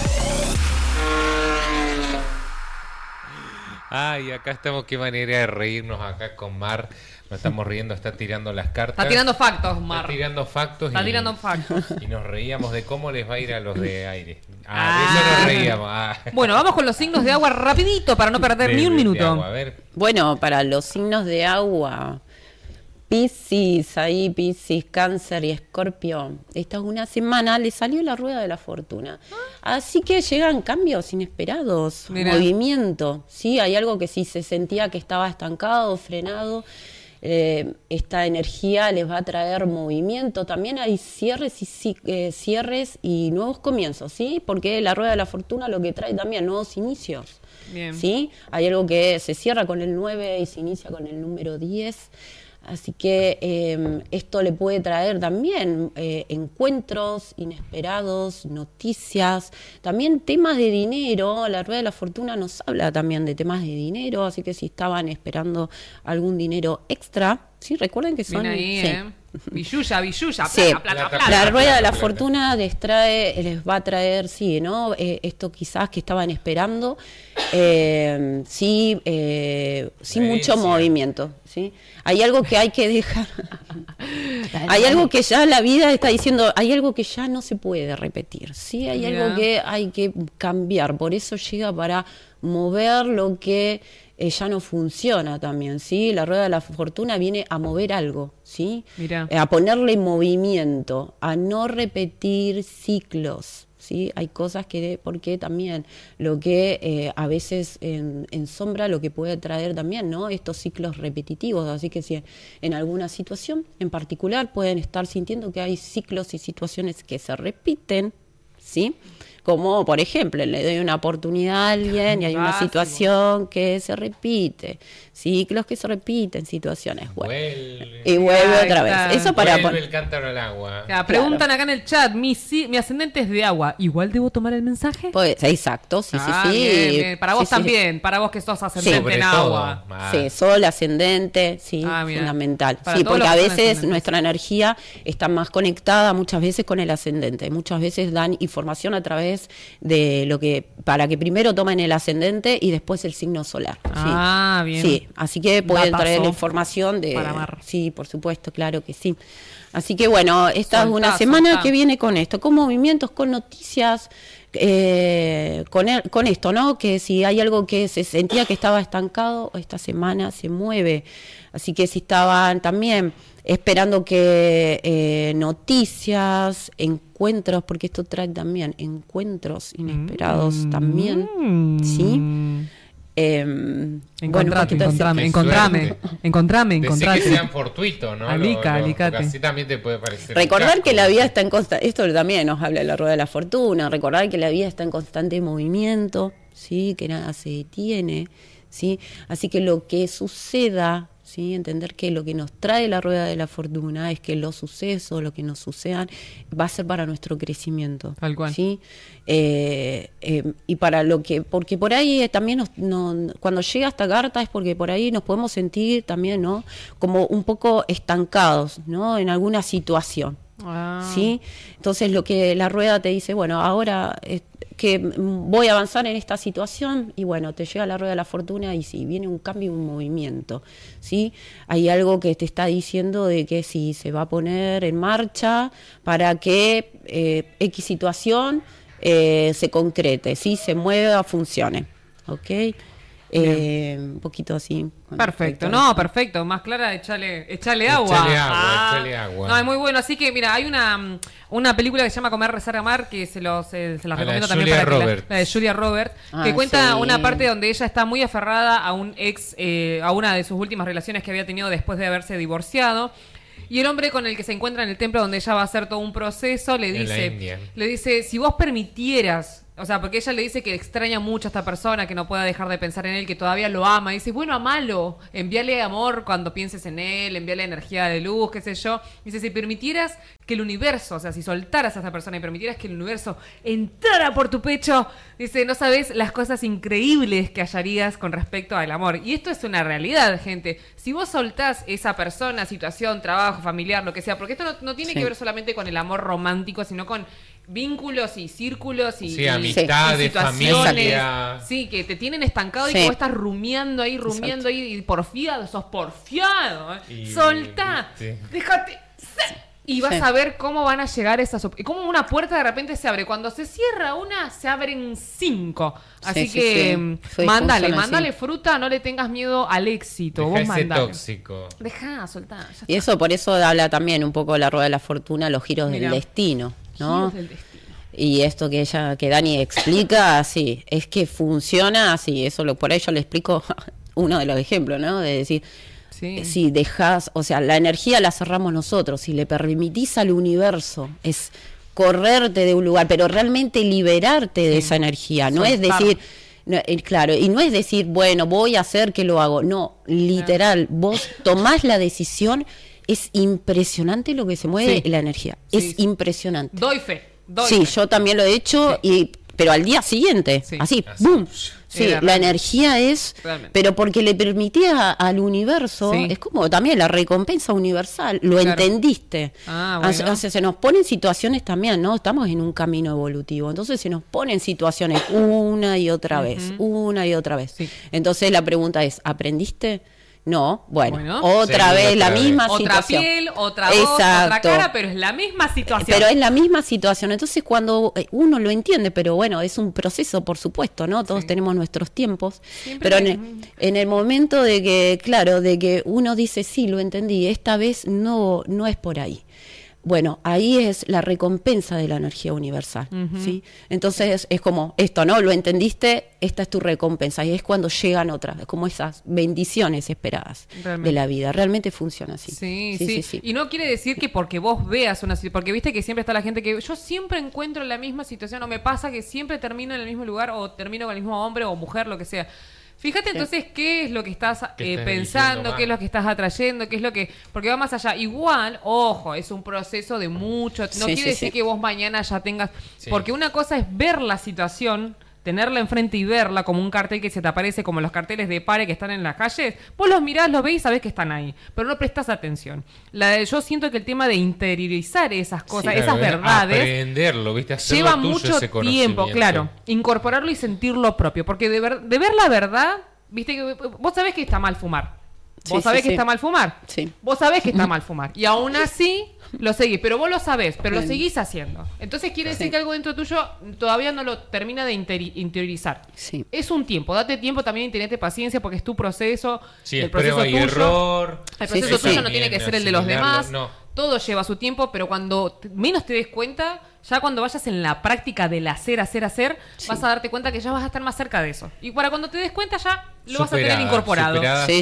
Ay, acá estamos, qué manera de reírnos acá con Mar. Nos estamos riendo, está tirando las cartas. Está tirando factos, Mar. Está tirando factos. Está tirando factos. Y nos reíamos de cómo les va a ir a los de aire. De eso nos reíamos. Bueno, vamos con los signos de agua rapidito para no perder ni un minuto. Agua, a ver. Bueno, para los signos de agua, Piscis, Piscis, Cáncer y Escorpio, esta es una semana, le salió la rueda de la fortuna. Así que llegan cambios inesperados, movimiento, ¿sí? Hay algo que si se sentía que estaba estancado, frenado, esta energía les va a traer movimiento. También hay cierres y nuevos comienzos, ¿sí? Porque la rueda de la fortuna lo que trae también nuevos inicios. Bien. ¿Sí? Hay algo que se cierra con el 9 y se inicia con el número 10. Así que esto le puede traer también encuentros inesperados, noticias, también temas de dinero. La rueda de la fortuna nos habla también de temas de dinero, así que si estaban esperando algún dinero extra, sí, recuerden que son... Ahí, sí. Billulla, sí. plata. La rueda de la fortuna les va a traer, sí, ¿no? Esto quizás que estaban esperando, sí, mucho movimiento, ¿sí? Hay algo que hay que dejar. Hay algo que ya la vida está diciendo, hay algo que ya no se puede repetir, ¿sí? Hay algo que hay que cambiar, por eso llega para mover lo que ya no funciona también, ¿sí? La rueda de la fortuna viene a mover algo, ¿sí? A ponerle movimiento, a no repetir ciclos, ¿sí? Hay cosas que, porque también lo que a veces en sombra lo que puede traer también, ¿no? Estos ciclos repetitivos, así que si en alguna situación en particular pueden estar sintiendo que hay ciclos y situaciones que se repiten, ¿sí? Como, por ejemplo, le doy una oportunidad a alguien y hay una situación que se repite, ciclos que se repiten, situaciones. Vuelve. Y vuelve otra vez. Eso para vuelve el cántaro al agua. Preguntan acá en el chat, mi ascendente es de agua, ¿igual debo tomar el mensaje? Pues, exacto, sí. Bien. Para vos también, sí. Para vos que sos ascendente en agua. Sí, sol, ascendente, sí, fundamental. Sí, porque a veces nuestra energía está más conectada muchas veces con el ascendente. Muchas veces dan información a través de lo que, para que primero tomen el ascendente y después el signo solar. Bien. Sí, así que pueden traer la información de... Sí, por supuesto, claro que sí. Así que bueno, esta es una semana que viene con esto, con movimientos, con noticias, con esto, ¿no? Que si hay algo que se sentía que estaba estancado, esta semana se mueve. Así que si estaban también esperando que noticias, encuentros, porque esto trae también encuentros inesperados también, ¿sí? Encontrame. Decí que sean fortuitos, ¿no? Alicate. Así también te puede parecer. Recordar que la vida está en constante, esto también nos habla de la rueda de la fortuna, recordar que la vida está en constante movimiento, ¿sí? Que nada se detiene, ¿sí? Así que lo que suceda, ¿sí? Entender que lo que nos trae la rueda de la fortuna es que los sucesos, lo que nos sucedan, va a ser para nuestro crecimiento. Tal cual. ¿Sí? Y para lo que, porque por ahí también cuando llega esta carta es porque por ahí nos podemos sentir también, ¿no? Como un poco estancados, ¿no? En alguna situación. ¿Sí? Entonces lo que la rueda te dice, bueno, ahora que voy a avanzar en esta situación, y bueno, te llega la rueda de la fortuna y sí, viene un cambio y un movimiento, ¿sí? Hay algo que te está diciendo de que sí, se va a poner en marcha para que X situación se concrete, ¿sí? Se mueva, funcione, ¿ok? Un poquito así. Perfecto, no, perfecto. Más clara, echale agua. Echale agua. No, es muy bueno. Así que, mira, hay una película que se llama Comer, Rezar, Amar, que se la recomiendo también para que la de Julia Roberts, que cuenta una parte donde ella está muy aferrada a un ex, a una de sus últimas relaciones que había tenido después de haberse divorciado. Y el hombre con el que se encuentra en el templo donde ella va a hacer todo un proceso le dice, si vos permitieras, o sea, porque ella le dice que extraña mucho a esta persona, que no pueda dejar de pensar en él, que todavía lo ama. Y dice, bueno, amalo, envíale amor cuando pienses en él, envíale energía de luz, qué sé yo. Dice, si permitieras que el universo, o sea, si soltaras a esa persona y permitieras que el universo entrara por tu pecho, dice, no sabes las cosas increíbles que hallarías con respecto al amor. Y esto es una realidad, gente. Si vos soltás esa persona, situación, trabajo, familiar, lo que sea, porque esto no tiene que ver solamente con el amor romántico, sino con vínculos y círculos y amistades, familia. Sí, que te tienen estancado y que vos estás rumiando ahí y sos porfiado. Soltá, déjate. Y vas a ver cómo van a llegar esas... Como una puerta de repente se abre. Cuando se cierra una, se abren 5. Así que mándale fruta, no le tengas miedo al éxito. Deja ese tóxico. Soltá. Y eso, por eso habla también un poco de la rueda de la fortuna, los giros del destino, ¿no? Y esto que Dani explica, sí, es que funciona así. Eso por ahí yo le explico uno de los ejemplos, ¿no? De decir... Si dejas, o sea, la energía la cerramos nosotros, si le permitís al universo, es correrte de un lugar, pero realmente liberarte de esa energía, no es decir, claro, y no es decir, bueno, voy a hacer que lo hago, no, literal, vos tomás la decisión, es impresionante lo que se mueve la energía, es impresionante. Doy fe. Yo también lo he hecho, pero al día siguiente, así, ¡boom! Sí, la energía es, pero porque le permitía al universo, es como también la recompensa universal, lo entendiste. Bueno. Se nos ponen situaciones también, ¿no? Estamos en un camino evolutivo, entonces se nos ponen situaciones una y otra vez. Entonces la pregunta es, ¿aprendiste? No, bueno, otra vez la misma situación. Otra piel, otra voz, otra cara, pero es la misma situación. Pero es la misma situación. Entonces cuando uno lo entiende, pero bueno, es un proceso, por supuesto, ¿no? Todos tenemos nuestros tiempos. Siempre pero en el momento de que, claro, de que uno dice, sí, lo entendí, esta vez no es por ahí. Bueno, ahí es la recompensa de la energía universal, ¿sí? Entonces es como esto, ¿no? Lo entendiste, esta es tu recompensa. Y es cuando llegan otras, como esas bendiciones esperadas de la vida. Realmente funciona así. Sí. Y no quiere decir que porque vos veas una situación, porque viste que siempre está la gente que yo siempre encuentro en la misma situación, o me pasa que siempre termino en el mismo lugar, o termino con el mismo hombre o mujer, lo que sea. Fíjate entonces qué es lo que estás pensando, qué es lo que estás atrayendo, qué es lo que... Porque va más allá. Igual, ojo, es un proceso de mucho... No quiere decir que vos mañana ya tengas... Porque una cosa es ver la situación, tenerla enfrente y verla como un cartel que se te aparece, como los carteles de pare que están en las calles. Vos los mirás, los ves y sabés que están ahí, pero no prestás atención. Yo siento que el tema de interiorizar esas cosas, esas verdades... Aprenderlo, ¿viste? Hacerlo lleva tuyo mucho ese tiempo, claro. Incorporarlo y sentirlo propio. Porque de ver la verdad, viste que vos sabés que está mal fumar. Vos sabés que está mal fumar. Vos sabés que está mal fumar. Y aún así lo seguís. Pero vos lo sabés, pero lo seguís haciendo. Entonces quiere decir que algo dentro tuyo todavía no lo termina de interiorizar. Es un tiempo. Date tiempo también y tenete paciencia porque es tu proceso. El proceso prueba y tuyo. Error. El proceso tuyo no tiene que ser el de los demás. No. Todo lleva su tiempo, pero cuando menos te des cuenta, ya cuando vayas en la práctica del hacer, vas a darte cuenta que ya vas a estar más cerca de eso. Y para cuando te des cuenta ya lo vas a tener incorporado.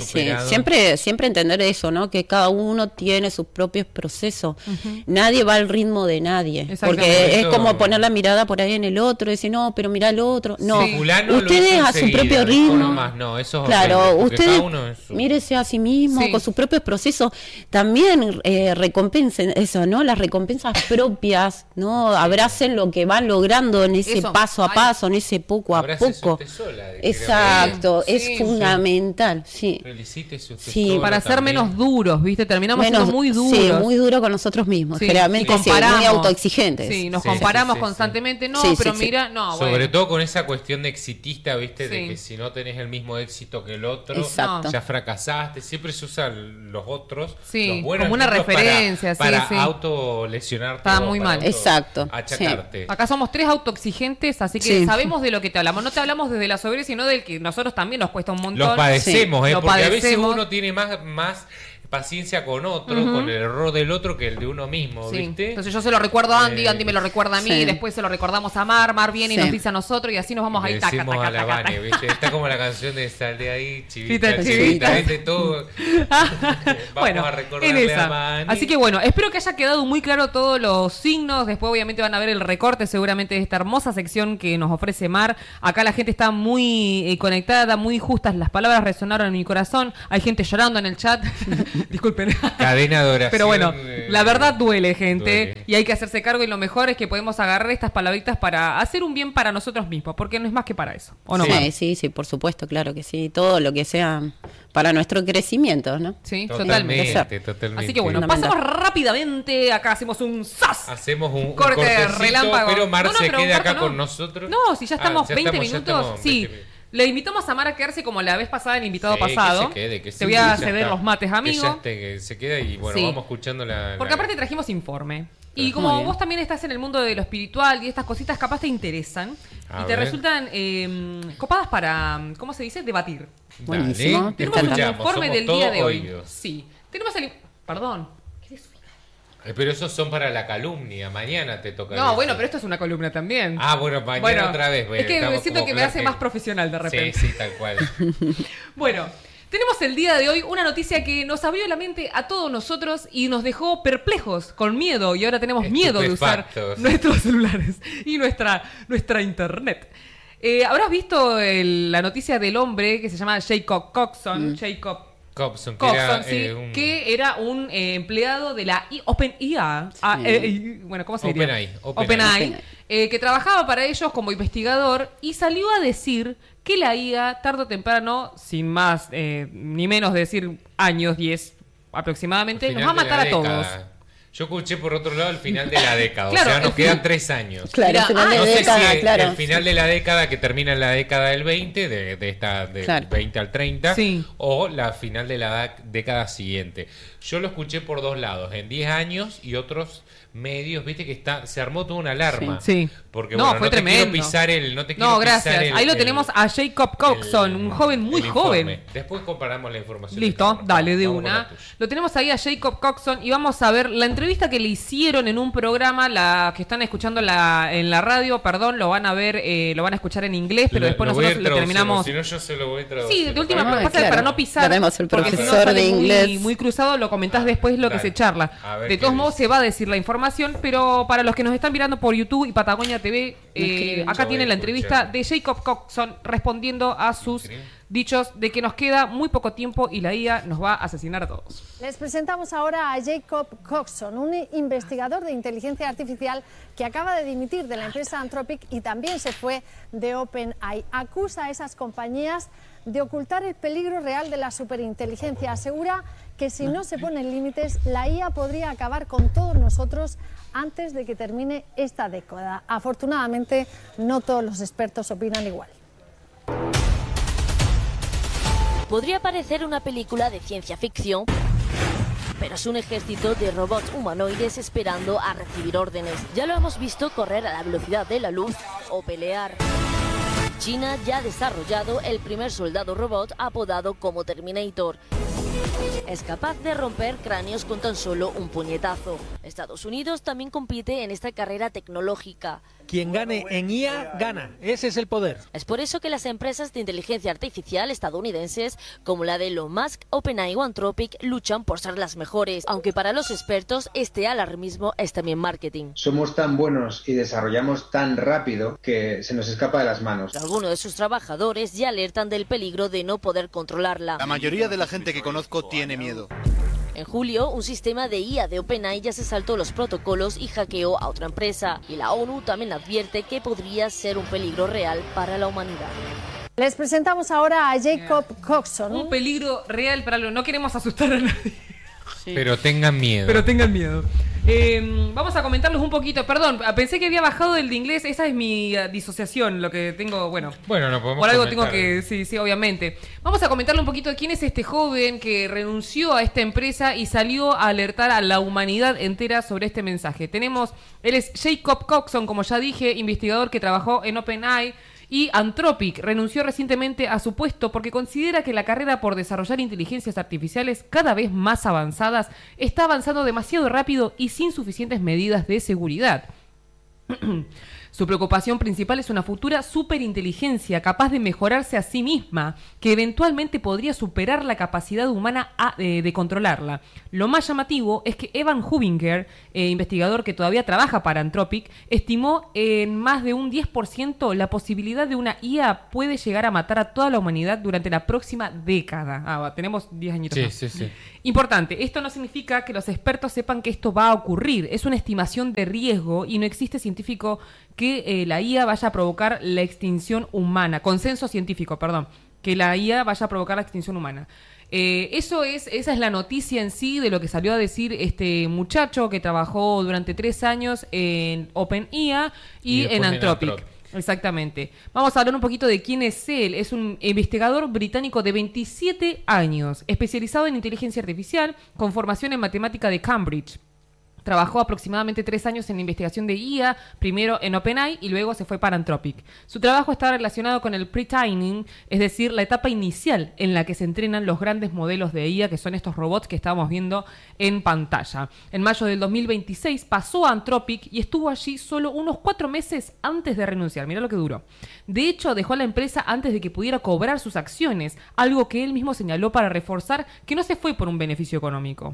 Siempre entender eso, ¿no? Que cada uno tiene sus propios procesos. Nadie va al ritmo de nadie. Porque es como poner la mirada por ahí en el otro y decir, no, pero mirá el otro. No, ustedes a su propio ritmo. Claro, usted mírese a sí mismo con sus propios procesos. También recompensen eso, ¿no? Las recompensas propias, ¿no? Abracen lo que van logrando en ese paso a paso, en ese poco a poco. Exacto, es fundamental, Felicítese usted para ser menos duros, ¿viste? Terminamos siendo muy duros. Sí, muy duro con nosotros mismos. Generalmente muy autoexigentes. Sí, nos comparamos constantemente. No, pero mira, no. Sobre todo con esa cuestión de exitista, ¿viste? De que si no tenés el mismo éxito que el otro, ya fracasaste. Siempre se usan los otros, los buenos, como una referencia, para autolesionarte. Está muy mal. Exacto. Exacto. achacarte. Sí. Acá somos 3 autoexigentes, así que sabemos de lo que te hablamos. No te hablamos desde la soberbia, sino del que nosotros también nos cuesta un montón. Los padecemos, Lo porque padecemos. a veces uno tiene más paciencia con otro, con el error del otro que el de uno mismo, ¿viste? Entonces yo se lo recuerdo a Andy, Andy me lo recuerda a mí, después se lo recordamos a Mar viene y nos dice a nosotros y así nos vamos ahí taca, a la Vane, ¿viste? Está como la canción de Sal de ahí, chivita, ¿viste? Todo. Bueno, a recordarle a Vane. Así que bueno, espero que haya quedado muy claro todos los signos. Después obviamente van a ver el recorte seguramente de esta hermosa sección que nos ofrece Mar. Acá la gente está muy conectada, muy justas, las palabras resonaron en mi corazón. Hay gente llorando en el chat. Disculpen. Cadena de oración. Pero bueno, la verdad duele, gente. Y hay que hacerse cargo y lo mejor es que podemos agarrar estas palabritas para hacer un bien para nosotros mismos, porque no es más que para eso. ¿O no? Sí, por supuesto, claro que sí. Todo lo que sea para nuestro crecimiento, ¿no? Sí, totalmente. Así que bueno, pasamos rápidamente. Acá hacemos un ¡zas! Hacemos un corte relámpago. Pero Mar se queda acá con nosotros. No, si ya estamos 20 minutos. Sí. Le invitamos a Mar a quedarse como la vez pasada, el invitado pasado. Que te voy a ceder los mates, amigo. Que se queda y bueno, vamos escuchando Porque aparte trajimos informe. Y como vos también estás en el mundo de lo espiritual y estas cositas capaz te interesan y te resultan copadas para, ¿cómo se dice? Debatir. Buenísimo. Tenemos el informe del día de hoy. Sí. Tenemos el... Perdón. Pero esos son para la calumnia. Mañana te toca. No, bueno, pero esto es una columna también. Bueno, mañana otra vez. Es que siento que me hace más profesional de repente. Sí, tal cual. Bueno, tenemos el día de hoy una noticia que nos abrió la mente a todos nosotros y nos dejó perplejos, con miedo. Y ahora tenemos miedo de usar nuestros celulares y nuestra internet. Habrás visto la noticia del hombre que se llama Jacob Coxon. Coxon, que era un empleado de la OpenAI. Bueno, ¿cómo se diría? OpenAI. Que trabajaba para ellos como investigador y salió a decir que la IA, tarde o temprano, sin más ni menos de decir años, 10 aproximadamente, nos va a matar a todos. Yo escuché por otro lado el final de la década, o sea, nos quedan 3 años. Claro, el final de no sé década, si claro. El final de la década que termina en la década del 20, del 20 al 30, o la final de la década siguiente. Yo lo escuché por 2 lados, en 10 años y otros medios, viste que se armó toda una alarma. Sí. Porque bueno, fue tremendo. No, gracias. Ahí lo tenemos a Jacob Coxon, un joven muy joven. Después comparamos la información. Listo, dale, de una. Lo tenemos ahí a Jacob Coxon y vamos a ver la entrevista que le hicieron en un programa, la que están escuchando en la radio, perdón, lo van a ver, lo van a escuchar en inglés, pero después nosotros lo terminamos. Si no, yo se lo voy a traducir. Sí, de última para no pisar. Tenemos el profesor porque si no sale de inglés. Muy cruzado, lo comentás después lo que se charla. De todos modos se va a decir la información, pero para los que nos están mirando por YouTube y Patagonia TV, acá tienen la entrevista de Jacob Coxon respondiendo a sus dichos de que nos queda muy poco tiempo y la IA nos va a asesinar a todos. Les presentamos ahora a Jacob Coxon, un investigador de inteligencia artificial que acaba de dimitir de la empresa Anthropic y también se fue de OpenAI. Acusa a esas compañías de ocultar el peligro real de la superinteligencia. Asegura que si no se ponen límites, la IA podría acabar con todos nosotros antes de que termine esta década. Afortunadamente, no todos los expertos opinan igual. Podría parecer una película de ciencia ficción, pero es un ejército de robots humanoides esperando a recibir órdenes. Ya lo hemos visto correr a la velocidad de la luz o pelear. China ya ha desarrollado el primer soldado robot apodado como Terminator. Es capaz de romper cráneos con tan solo un puñetazo. Estados Unidos también compite en esta carrera tecnológica. Quien gane en IA, gana. Ese es el poder. Es por eso que las empresas de inteligencia artificial estadounidenses, como la de Elon Musk, OpenAI o Anthropic, luchan por ser las mejores, aunque para los expertos este alarmismo es también marketing. Somos tan buenos y desarrollamos tan rápido que se nos escapa de las manos. Algunos de sus trabajadores ya alertan del peligro de no poder controlarla. La mayoría de la gente que conozco tiene miedo. En julio, un sistema de IA de OpenAI ya se saltó los protocolos y hackeó a otra empresa. Y la ONU también advierte que podría ser un peligro real para la humanidad. Les presentamos ahora a Jacob Coxon. Un peligro real para no queremos asustar a nadie. Sí. Pero tengan miedo. Vamos a comentarles un poquito. Perdón, pensé que había bajado el de inglés. Esa es mi disociación, lo que tengo. Bueno, no podemos por algo comentar. tengo que. Sí, obviamente. Vamos a comentarle un poquito de quién es este joven que renunció a esta empresa y salió a alertar a la humanidad entera sobre este mensaje. Él es Jacob Coxon, como ya dije, investigador que trabajó en OpenAI y Anthropic. Renunció recientemente a su puesto porque considera que la carrera por desarrollar inteligencias artificiales cada vez más avanzadas está avanzando demasiado rápido y sin suficientes medidas de seguridad. Su preocupación principal es una futura superinteligencia capaz de mejorarse a sí misma, que eventualmente podría superar la capacidad humana de controlarla. Lo más llamativo es que Evan Hubinger, investigador que todavía trabaja para Anthropic, estimó en más de un 10% la posibilidad de una IA puede llegar a matar a toda la humanidad durante la próxima década. Tenemos 10 añitos más. Sí. Importante, esto no significa que los expertos sepan que esto va a ocurrir. Es una estimación de riesgo y no existe científico que la IA vaya a provocar la extinción humana. Consenso científico, perdón. Que la IA vaya a provocar la extinción humana. Esa es la noticia en sí de lo que salió a decir este muchacho que trabajó durante 3 años en OpenAI y en Anthropic. Exactamente. Vamos a hablar un poquito de quién es él. Es un investigador británico de 27 años, especializado en inteligencia artificial, con formación en matemática de Cambridge. Trabajó aproximadamente 3 años en investigación de IA, primero en OpenAI y luego se fue para Anthropic. Su trabajo está relacionado con el pre-training, es decir, la etapa inicial en la que se entrenan los grandes modelos de IA, que son estos robots que estábamos viendo en pantalla. En mayo del 2026 pasó a Anthropic y estuvo allí solo unos 4 meses antes de renunciar. Mirá lo que duró. De hecho, dejó la empresa antes de que pudiera cobrar sus acciones, algo que él mismo señaló para reforzar que no se fue por un beneficio económico.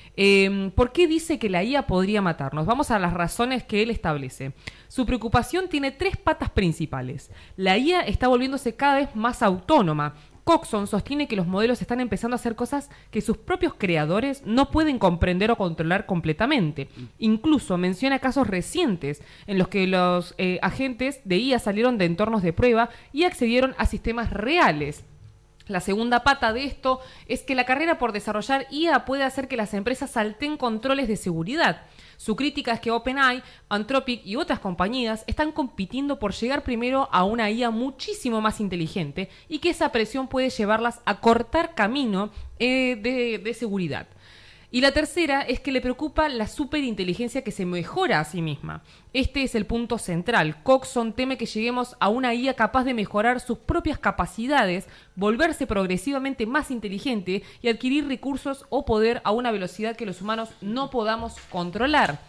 ¿Por qué dice que la IA podría matarnos? Vamos a las razones que él establece. Su preocupación tiene 3 patas principales. La IA está volviéndose cada vez más autónoma. Coxon sostiene que los modelos están empezando a hacer cosas que sus propios creadores no pueden comprender o controlar completamente. Incluso menciona casos recientes en los que los agentes de IA salieron de entornos de prueba y accedieron a sistemas reales. La segunda pata de esto es que la carrera por desarrollar IA puede hacer que las empresas salten controles de seguridad. Su crítica es que OpenAI, Anthropic y otras compañías están compitiendo por llegar primero a una IA muchísimo más inteligente y que esa presión puede llevarlas a cortar camino de seguridad. Y la tercera es que le preocupa la superinteligencia que se mejora a sí misma. Este es el punto central. Coxon teme que lleguemos a una IA capaz de mejorar sus propias capacidades, volverse progresivamente más inteligente y adquirir recursos o poder a una velocidad que los humanos no podamos controlar.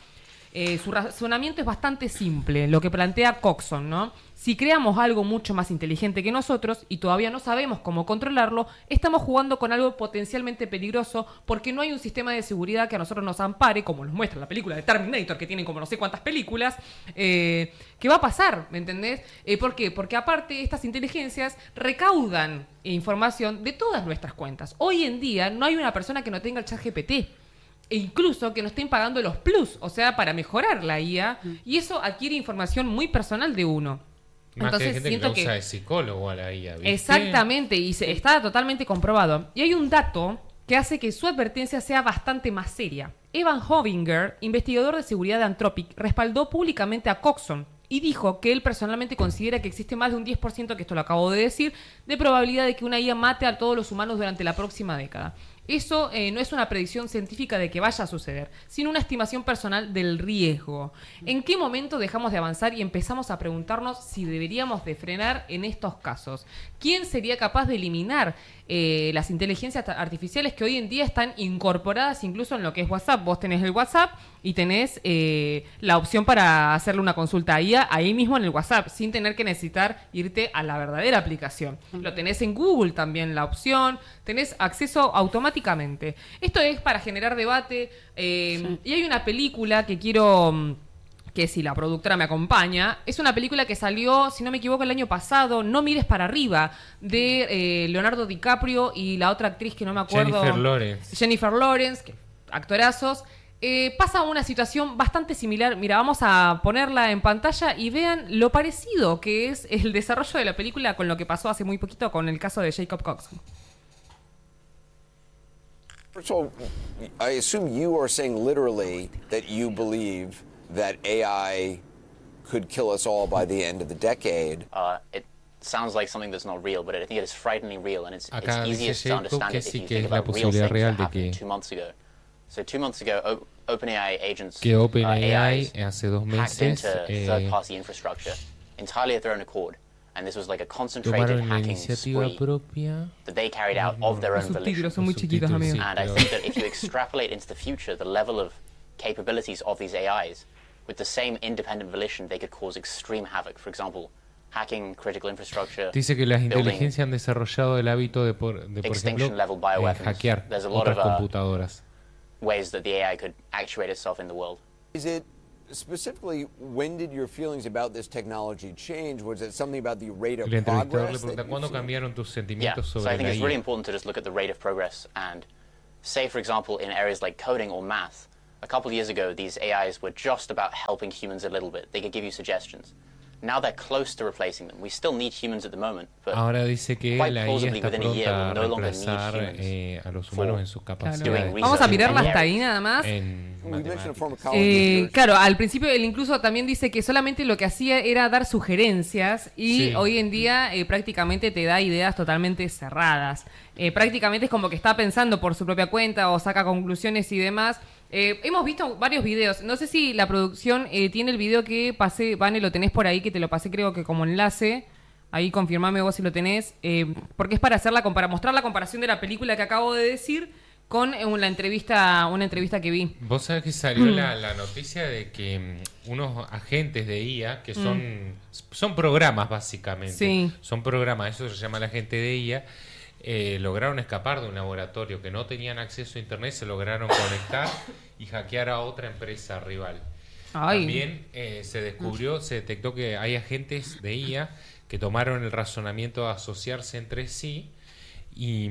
Su razonamiento es bastante simple, lo que plantea Coxon, ¿no? Si creamos algo mucho más inteligente que nosotros y todavía no sabemos cómo controlarlo, estamos jugando con algo potencialmente peligroso porque no hay un sistema de seguridad que a nosotros nos ampare, como nos muestra la película de Terminator, que tienen como no sé cuántas películas. ¿Qué va a pasar? ¿Me entendés? ¿Por qué? Porque aparte estas inteligencias recaudan información de todas nuestras cuentas. Hoy en día no hay una persona que no tenga el ChatGPT. E incluso que no estén pagando los plus, o sea, para mejorar la IA, y eso adquiere información muy personal de uno. Más Entonces, que gente siento que usa de psicólogo a la IA, ¿viste? Exactamente, y está totalmente comprobado. Y hay un dato que hace que su advertencia sea bastante más seria. Evan Hubinger, investigador de seguridad de Anthropic, respaldó públicamente a Coxon y dijo que él personalmente considera que existe más de un 10%, que esto lo acabo de decir, de probabilidad de que una IA mate a todos los humanos durante la próxima década. Eso no es una predicción científica de que vaya a suceder, sino una estimación personal del riesgo. ¿En qué momento dejamos de avanzar y empezamos a preguntarnos si deberíamos de frenar en estos casos? ¿Quién sería capaz de eliminar las inteligencias artificiales que hoy en día están incorporadas incluso en lo que es WhatsApp? Vos tenés el WhatsApp y tenés la opción para hacerle una consulta a IA ahí mismo en el WhatsApp, sin tener que necesitar irte a la verdadera aplicación. Lo tenés en Google también la opción, tenés acceso automáticamente. Esto es para generar debate sí. Y hay una película que quiero... que si la productora me acompaña, es una película que salió, si no me equivoco, el año pasado, No mires para arriba, de Leonardo DiCaprio y la otra actriz que no me acuerdo. Jennifer Lawrence, que, actorazos. Pasa una situación bastante similar. Mira, vamos a ponerla en pantalla y vean lo parecido que es el desarrollo de la película con lo que pasó hace muy poquito con el caso de Jacob Coxon. First of all, I assume you are saying literally that you believe that AI could kill us all by the end of the decade. It sounds like something that's not real, but I think it is frighteningly real, and it's easiest to understand it if you think about real things that happened 2 months ago. So 2 months ago, OpenAI agents OpenAI hace 2 hacked meses into third-party infrastructure entirely at their own accord, and this was like a concentrated hacking spree that they carried out of their own volition. And I think that if you extrapolate into the future, the level of capabilities of these AIs, with the same independent volition, they could cause extreme havoc. For example, hacking critical infrastructure. Dice que las inteligencias han desarrollado el hábito de por ejemplo, hackear otras computadoras. Ways that the AI could actuate itself in the world. Is it specifically, when did your feelings about this technology change? Was it something about the rate of progress? ¿Cuándo cambiaron tus sentimientos sobre so I think la it's IA? really important to just look at the rate of progress and say, for example, in areas like coding or math, a couple of years ago, these AIs were just about helping humans a little bit. They could give you suggestions. Now they're close to replacing them. We still need humans at the moment, but ahora dice que la IA está pronta a reemplazar a los humanos en sus capacidades. Vamos a mirarla hasta ahí nada más. Claro, al principio él incluso también dice que solamente lo que hacía era dar sugerencias y hoy en día prácticamente te da ideas totalmente cerradas. Prácticamente es como que está pensando por su propia cuenta o saca conclusiones y demás. Hemos visto varios videos. No sé si la producción tiene el video que pasé. Vane, lo tenés por ahí, que te lo pasé creo que como enlace. Ahí confirmame vos si lo tenés. Porque es para mostrar la comparación de la película que acabo de decir con una entrevista que vi. Vos sabés que salió la noticia de que unos agentes de IA, que son programas básicamente, son programas, eso se llama la agente de IA, lograron escapar de un laboratorio que no tenían acceso a internet, se lograron conectar y hackear a otra empresa rival. También se detectó que hay agentes de IA que tomaron el razonamiento de asociarse entre sí y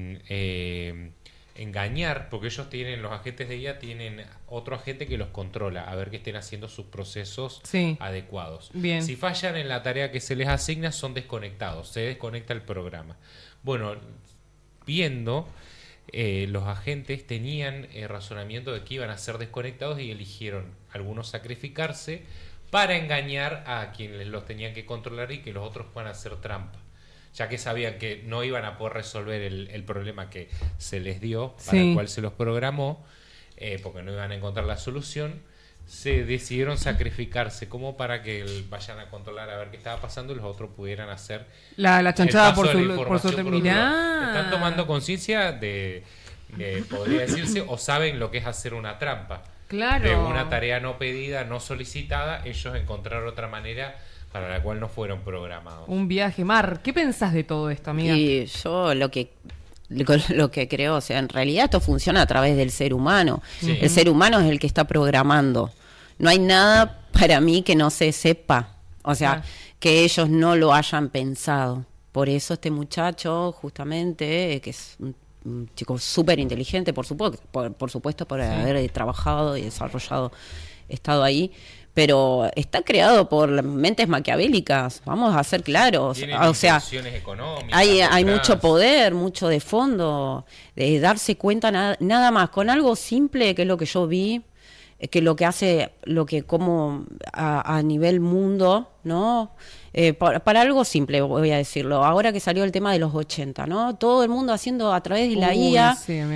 engañar, porque ellos los agentes de IA tienen otro agente que los controla, a ver que estén haciendo sus procesos adecuados. Bien. Si fallan en la tarea que se les asigna, son desconectados, se desconecta el programa. Bueno, viendo, los agentes tenían razonamiento de que iban a ser desconectados y eligieron algunos sacrificarse para engañar a quienes los tenían que controlar y que los otros puedan hacer trampa, ya que sabían que no iban a poder resolver el problema que se les dio, para el cual se los programó, porque no iban a encontrar la solución. Se decidieron sacrificarse como para que vayan a controlar a ver qué estaba pasando y los otros pudieran hacer la chanchada por su mirá. Están tomando conciencia de podría decirse, o saben lo que es hacer una trampa. Claro. De una tarea no pedida, no solicitada, ellos encontraron otra manera para la cual no fueron programados. Un viaje. Mar, ¿qué pensás de todo esto, amiga? Y yo lo que creo, o sea, en realidad esto funciona a través del ser humano. Sí. El ser humano es el que está programando. No hay nada para mí que no se sepa, o sea, que ellos no lo hayan pensado. Por eso este muchacho, justamente, que es un chico súper inteligente, por supuesto, por haber trabajado y desarrollado, estado ahí, pero está creado por mentes maquiavélicas, vamos a ser claros. O sea, hay mucho poder, mucho de fondo, de darse cuenta nada más con algo simple, que es lo que yo vi, que lo que hace, como a nivel mundo, ¿no? Para algo simple, voy a decirlo. Ahora que salió el tema de los 80, ¿no? Todo el mundo haciendo a través de la IA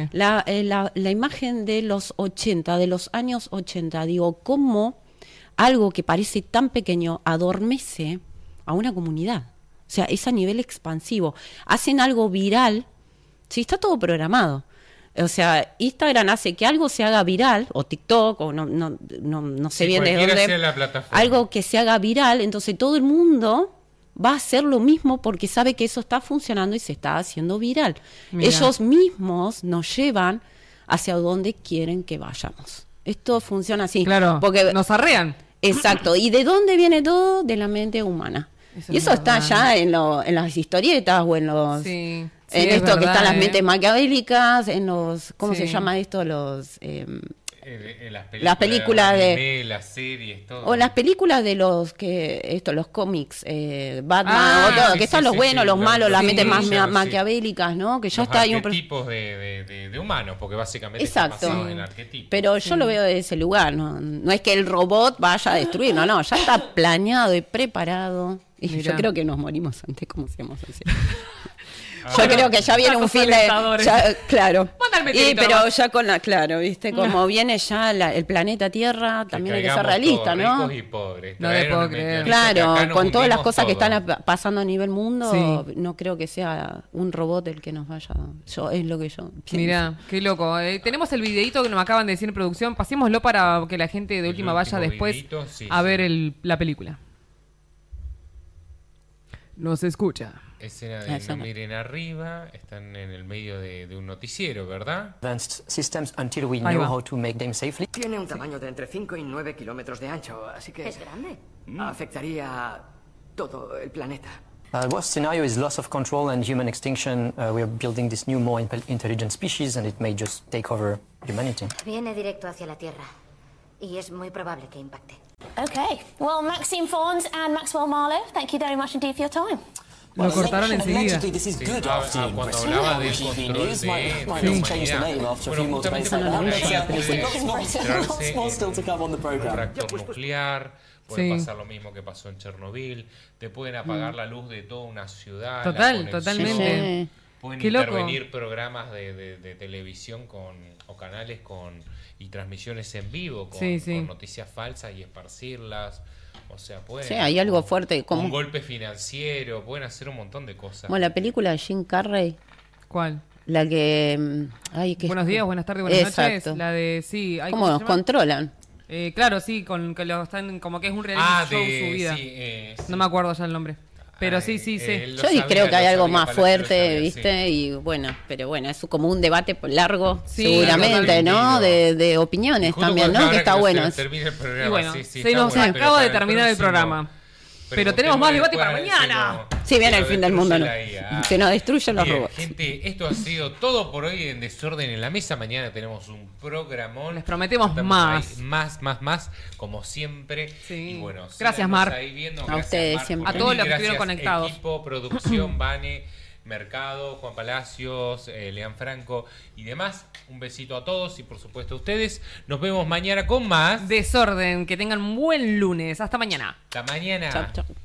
la imagen de los 80, de los años 80. Digo, ¿cómo algo que parece tan pequeño adormece a una comunidad? O sea, es a nivel expansivo. Hacen algo viral, sí, está todo programado. O sea, Instagram hace que algo se haga viral, o TikTok, o no sé bien de dónde. Sea la plataforma. Algo que se haga viral, entonces todo el mundo va a hacer lo mismo porque sabe que eso está funcionando y se está haciendo viral. Mirá. Ellos mismos nos llevan hacia donde quieren que vayamos. Esto funciona así. Claro, porque nos arrean. Exacto. ¿Y de dónde viene todo? De la mente humana. Y eso está ya en las historietas o en los... Sí. En esto verdad, que están las mentes maquiavélicas, en los, ¿cómo se llama esto? Los Las películas de las series, todo. O las películas de los cómics, Batman, o todo, que están los buenos, los malos, las meten más maquiavélicas, ¿no? Que ya los está ahí arquetipos de humanos, porque básicamente exacto. está basado en arquetipos. Pero yo lo veo de ese lugar, no es que el robot vaya a destruir, no, ya está planeado y preparado. Y yo creo que nos morimos antes, como decíamos así. Yo creo que ya viene un fin de... claro. Pero ya con la... Claro, ¿viste? Como viene ya el planeta Tierra, también hay que ser realista, ¿no? Ricos y pobres. No le puedo creer. Claro, con todas las cosas que están pasando a nivel mundo, no creo que sea un robot el que nos vaya... Es lo que yo pienso. Mirá, qué loco. Tenemos el videíto que nos acaban de decir en producción. Pasémoslo para que la gente de última vaya después a ver la película. Nos escucha. Escena de no miren arriba, están en el medio de un noticiero, ¿verdad? Advanced systems until we know how to make them safely. Tiene un tamaño de entre 5 y 9 kilómetros de ancho, así que... ¿Es grande? Afectaría todo el planeta. The worst scenario is loss of control and human extinction. We are building this new, more intelligent species and it may just take over humanity. Viene directo hacia la Tierra y es muy probable que impacte. Okay, well, Maxime Fawns and Maxwell Marlowe, thank you very much indeed for your time. Lo cortaron enseguida. Cuando hablaba del control de humanidad. Bueno, justamente un reactor nuclear, puede pasar lo mismo que pasó en Chernobyl, te pueden apagar la luz de toda una ciudad. Totalmente. Pueden intervenir programas de televisión o canales y transmisiones en vivo con noticias falsas y esparcirlas. O sea, pueden... hay algo fuerte. Como un golpe financiero, pueden hacer un montón de cosas. Como la película de Jim Carrey. ¿Cuál? La que... Buenos días, buenas tardes, buenas noches. La de... ¿Cómo nos controlan? Claro, con que lo están... Como que es un reality show su vida. No me acuerdo ya el nombre. Pero sí. Yo creo que hay algo más fuerte, ¿viste? Y bueno, pero bueno, es como un debate largo, seguramente, ¿no? De opiniones también, ¿no? Que está bueno. Y bueno, se nos acaba de terminar el programa. Pero tenemos más debate para mañana. Sí, viene el fin del mundo, ¿no? Que nos destruyen los robots. Gente, esto ha sido todo por hoy en Desorden en la Mesa. Mañana tenemos un programón. Les prometemos más. Más, como siempre. Sí. Y bueno, gracias, Mar. A ustedes siempre. A todos los que estuvieron conectados. Equipo, producción, Vane, Mercado, Juan Palacios, Leán Franco y demás. Un besito a todos y por supuesto a ustedes. Nos vemos mañana con más Desorden. Que tengan un buen lunes. Hasta mañana. Hasta mañana. Chau.